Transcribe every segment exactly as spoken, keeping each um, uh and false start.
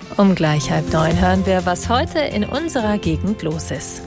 Um gleich halb neun hören wir, was heute in unserer Gegend los ist.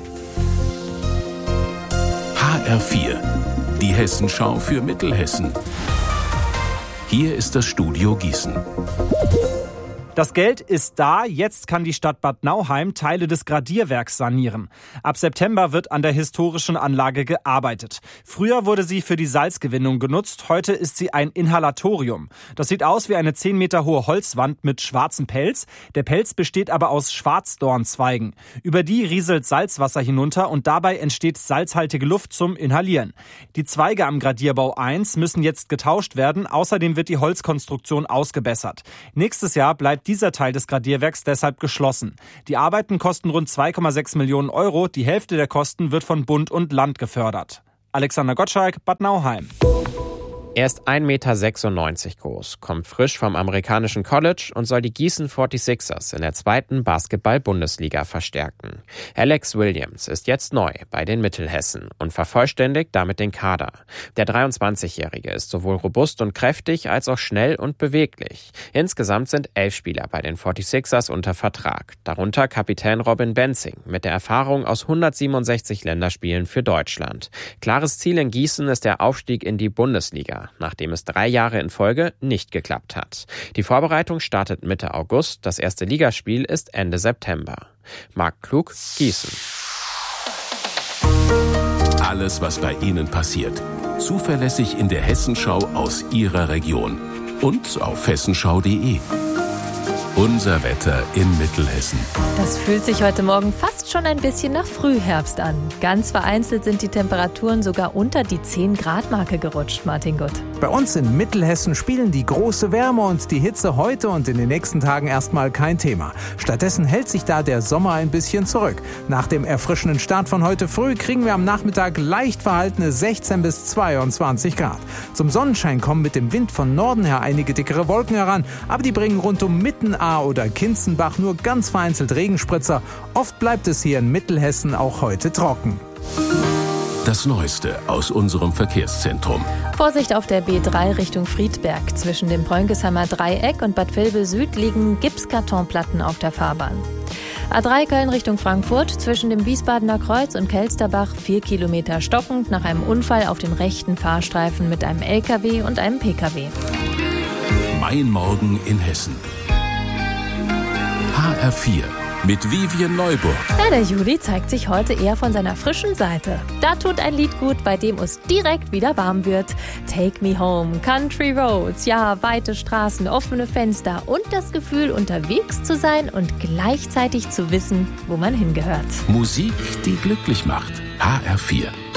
H R vier, die Hessenschau für Mittelhessen. Hier ist das Studio Gießen. Das Geld ist da, jetzt kann die Stadt Bad Nauheim Teile des Gradierwerks sanieren. Ab September wird an der historischen Anlage gearbeitet. Früher wurde sie für die Salzgewinnung genutzt, heute ist sie ein Inhalatorium. Das sieht aus wie eine zehn Meter hohe Holzwand mit schwarzem Pelz. Der Pelz besteht aber aus Schwarzdornzweigen. Über die rieselt Salzwasser hinunter und dabei entsteht salzhaltige Luft zum Inhalieren. Die Zweige am Gradierbau eins müssen jetzt getauscht werden, außerdem wird die Holzkonstruktion ausgebessert. Nächstes Jahr bleibt dieser Teil des Gradierwerks deshalb geschlossen. Die Arbeiten kosten rund zwei Komma sechs Millionen Euro. Die Hälfte der Kosten wird von Bund und Land gefördert. Alexander Gottschalk, Bad Nauheim. Er ist ein Meter sechsundneunzig groß, kommt frisch vom amerikanischen College und soll die Gießen forty-sixers in der zweiten Basketball-Bundesliga verstärken. Alex Williams ist jetzt neu bei den Mittelhessen und vervollständigt damit den Kader. Der dreiundzwanzigjährige ist sowohl robust und kräftig als auch schnell und beweglich. Insgesamt sind elf Spieler bei den forty-sixers unter Vertrag, darunter Kapitän Robin Benzing mit der Erfahrung aus hundertsiebenundsechzig Länderspielen für Deutschland. Klares Ziel in Gießen ist der Aufstieg in die Bundesliga, nachdem es drei Jahre in Folge nicht geklappt hat. Die Vorbereitung startet Mitte August, das erste Ligaspiel ist Ende September. Marc Klug, Gießen. Alles, was bei Ihnen passiert, zuverlässig in der Hessenschau aus Ihrer Region und auf hessenschau punkt de. Unser Wetter in Mittelhessen. Das fühlt sich heute Morgen fast schon ein bisschen nach Frühherbst an. Ganz vereinzelt sind die Temperaturen sogar unter die zehn Grad Marke gerutscht, Martin Gutt. Bei uns in Mittelhessen spielen die große Wärme und die Hitze heute und in den nächsten Tagen erstmal kein Thema. Stattdessen hält sich da der Sommer ein bisschen zurück. Nach dem erfrischenden Start von heute früh kriegen wir am Nachmittag leicht verhaltene sechzehn bis zweiundzwanzig Grad. Zum Sonnenschein kommen mit dem Wind von Norden her einige dickere Wolken heran, aber die bringen rund um Mittenahr oder Kinzenbach nur ganz vereinzelt Regenspritzer. Oft bleibt es hier in Mittelhessen auch heute trocken. Das Neueste aus unserem Verkehrszentrum. Vorsicht auf der B drei Richtung Friedberg. Zwischen dem Breunkesheimer Dreieck und Bad Vilbel Süd liegen Gipskartonplatten auf der Fahrbahn. A drei Köln Richtung Frankfurt. Zwischen dem Wiesbadener Kreuz und Kelsterbach vier Kilometer stockend nach einem Unfall auf dem rechten Fahrstreifen mit einem L K W und einem P K W. Mein Morgen in Hessen. H R vier mit Vivian Neuburg. Ja, der Juli zeigt sich heute eher von seiner frischen Seite. Da tut ein Lied gut, bei dem es direkt wieder warm wird. Take Me Home, Country Roads, ja, weite Straßen, offene Fenster und das Gefühl, unterwegs zu sein und gleichzeitig zu wissen, wo man hingehört. Musik, die glücklich macht. H R vier.